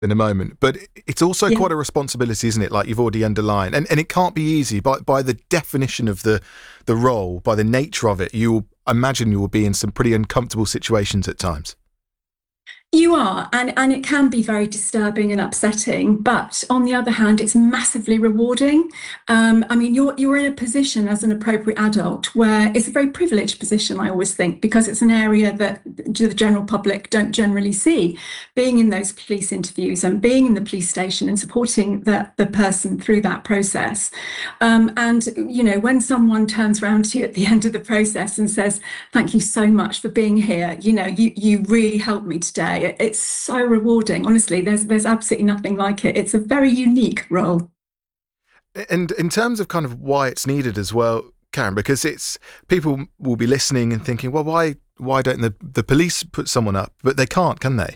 in a moment. But it's also Yeah. quite a responsibility, isn't it? Like you've already underlined. And it can't be easy. By the definition of the role, by the nature of it, you imagine you will be in some pretty uncomfortable situations at times. You are, and it can be very disturbing and upsetting. But on the other hand, it's massively rewarding. I mean, you're in a position as an appropriate adult where it's a very privileged position. I always think because it's an area that the general public don't generally see. Being in those police interviews and being in the police station and supporting the person through that process. And when someone turns around to you at the end of the process and says, "Thank you so much for being here. You really helped me today." It's so rewarding. Honestly, there's absolutely nothing like it. It's a very unique role. And in terms of kind of why it's needed as well, Karen, because it's people will be listening and thinking, well, why don't the police put someone up? But they can't, can they?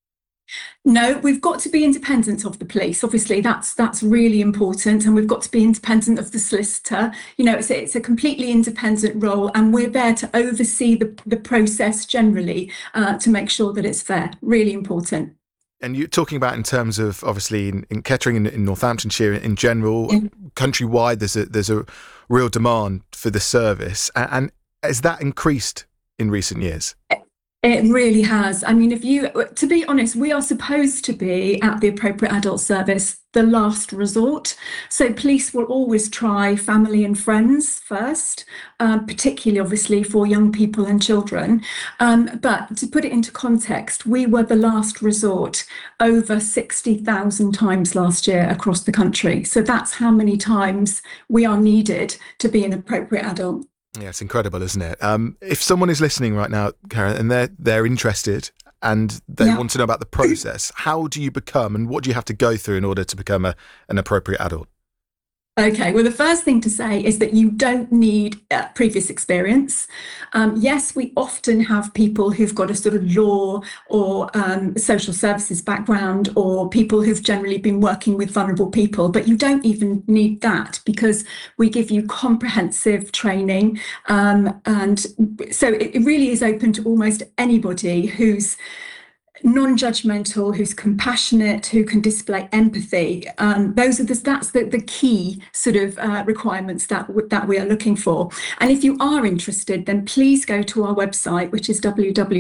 No, we've got to be independent of the police. Obviously, that's really important, and we've got to be independent of the solicitor. It's a completely independent role, and we're there to oversee the process generally to make sure that it's fair. Really important. And you're talking about in terms of obviously in Kettering, in Northamptonshire in general, Yeah. countrywide, there's a real demand for the service, and has that increased in recent years? It really has. I mean, to be honest, we are supposed to be at the appropriate adult service, the last resort. So police will always try family and friends first, particularly obviously for young people and children. But to put it into context, we were the last resort over 60,000 times last year across the country. So that's how many times we are needed to be an appropriate adult. Yeah, it's incredible, isn't it? If someone is listening right now, Karen, and they're interested and they want to know about the process, how do you become and what do you have to go through in order to become an appropriate adult? Okay, well, the first thing to say is that you don't need previous experience. Yes, we often have people who've got a sort of law or social services background, or people who've generally been working with vulnerable people, but you don't even need that because we give you comprehensive training. And so it really is open to almost anybody who's non-judgmental, who's compassionate, who can display empathy. That's the key sort of requirements that we are looking for. And if you are interested, then please go to our website, which is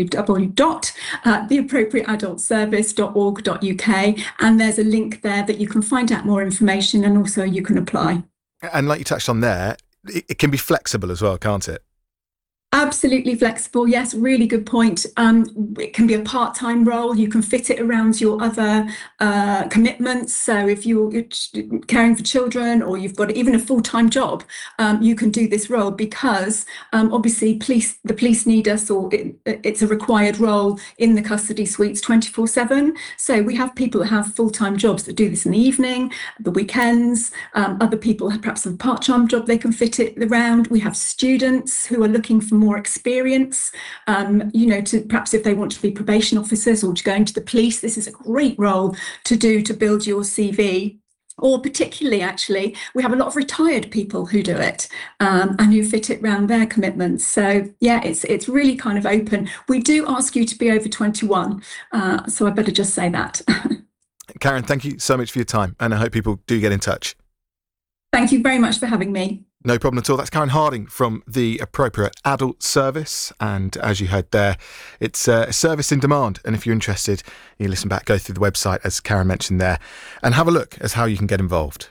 www.theappropriateadultservice.org.uk, and there's a link there that you can find out more information, and also you can apply. And like you touched on there, it can be flexible as well, can't it? Absolutely flexible. Yes, really good point. It can be a part-time role. You can fit it around your other commitments. So if you're caring for children, or you've got even a full-time job, you can do this role because obviously the police need us, or it's a required role in the custody suites 24/7. So we have people that have full-time jobs that do this in the evening, the weekends. Other people perhaps have a part-time job they can fit it around. We have students who are looking for more experience, to perhaps if they want to be probation officers or to go into the police. This is a great role to do to build your CV. Or particularly, actually, we have a lot of retired people who do it and who fit it around their commitments. So yeah, it's really kind of open. We do ask you to be over 21, so I better just say that. Karen, thank you so much for your time, and I hope people do get in touch. Thank you very much for having me. No problem at all. That's Karen Harding from the Appropriate Adult Service. And as you heard there, it's a service in demand. And if you're interested, you listen back, go through the website, as Karen mentioned there, and have a look as how you can get involved.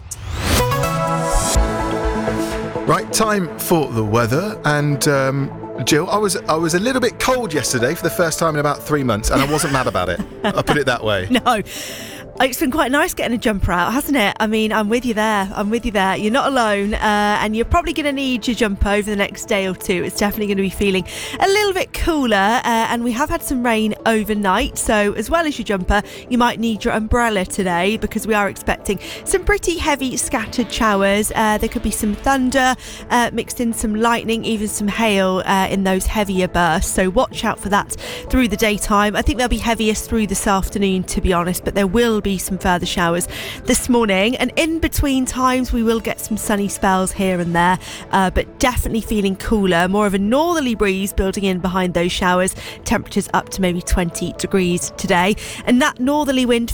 Right, time for the weather. And Jill, I was a little bit cold yesterday for the first time in about 3 months, and I wasn't mad about it. I'll put it that way. No. It's been quite nice getting a jumper out, hasn't it? I mean, I'm with you there. You're not alone, and you're probably going to need your jumper over the next day or two. It's definitely going to be feeling a little bit cooler, and we have had some rain overnight. So as well as your jumper, you might need your umbrella today, because we are expecting some pretty heavy scattered showers. There could be some thunder mixed in some lightning, even some hail in those heavier bursts. So watch out for that through the daytime. I think they'll be heaviest through this afternoon, to be honest, but there will be some further showers this morning, and in between times we will get some sunny spells here and there, but definitely feeling cooler, more of a northerly breeze building in behind those showers. Temperatures up to maybe 20 degrees today, and that northerly wind